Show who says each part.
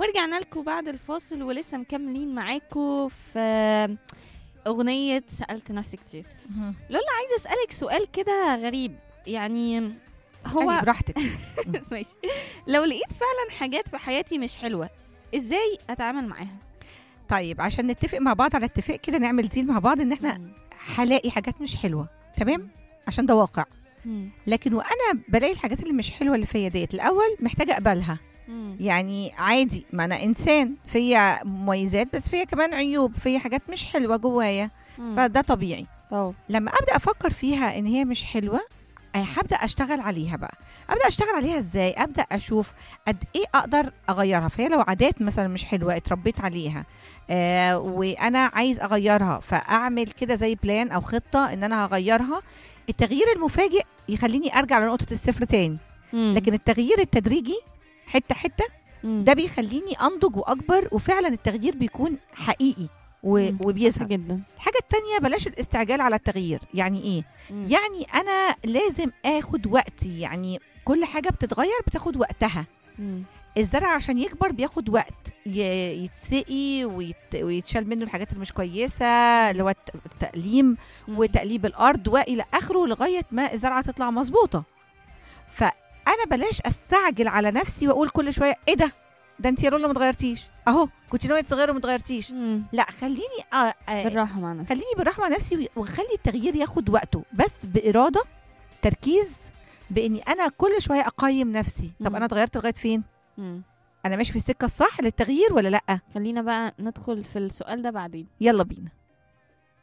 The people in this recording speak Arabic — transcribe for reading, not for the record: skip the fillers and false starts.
Speaker 1: ورجعنا لكم بعد الفاصل ولسه مكملين معاكم في أغنية سألت نفسي كتير. لولا عايزة أسألك سؤال كده غريب، يعني هو
Speaker 2: براحتك.
Speaker 1: ماشي. لو لقيت فعلا حاجات في حياتي مش حلوة، ازاي اتعامل معاها؟
Speaker 2: طيب عشان نتفق مع بعض على اتفاق كده، نعمل ديل مع بعض ان احنا هلاقي حاجات مش حلوة، تمام؟ عشان ده واقع. لكن وانا بلاقي الحاجات اللي مش حلوة اللي فيا ديت، الاول محتاجة اقبلها. يعني عادي، ما انا انسان، فيا مميزات بس فيا كمان عيوب، فيا حاجات مش حلوة جوايا، فده طبيعي. لما ابدا افكر فيها ان هي مش حلوة، هبدا اشتغل عليها بقى. ابدا اشتغل عليها ازاي؟ ابدا اشوف قد ايه اقدر اغيرها. فهي لو عادات مثلا مش حلوه اتربيت عليها، وانا عايز اغيرها، فاعمل كده زي بلان او خطه ان انا هغيرها. التغيير المفاجئ يخليني ارجع لنقطه الصفر تاني. لكن التغيير التدريجي حته حته ده بيخليني انضج واكبر، وفعلا التغيير بيكون حقيقي وبيظهر
Speaker 1: جدا.
Speaker 2: الحاجة التانية، بلاش الاستعجال على التغيير. يعني ايه؟ يعني انا لازم اخد وقتي. يعني كل حاجة بتتغير بتاخد وقتها. الزرع عشان يكبر بياخد وقت، يتسقي ويتشال منه الحاجات اللي مش كويسة، اللي هو التقليم وتقليب الارض والى اخره، لغاية ما الزرعة تطلع مظبوطة. فانا بلاش استعجل على نفسي واقول كل شوية ايه ده انت يا رولا ما اتغيرتيش، اهو كنت ناويه تتغيري وما اتغيرتيش. لا، خليني
Speaker 1: بالراحه مع نفسي،
Speaker 2: خليني بالراحه مع نفسي، وخلي التغيير ياخد وقته، بس باراده، تركيز، باني انا كل شويه اقيم نفسي. طب انا اتغيرت لغايه فين؟ انا ماشي في السكه الصح للتغيير ولا لا؟
Speaker 1: خلينا بقى ندخل في السؤال ده بعدين.
Speaker 2: يلا بينا.